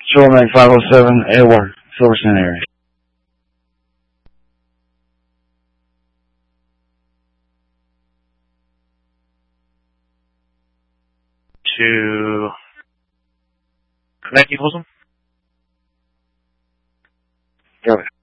Short Mag 507, Edward, Silverstone area. To connect you, Wilson? Got it.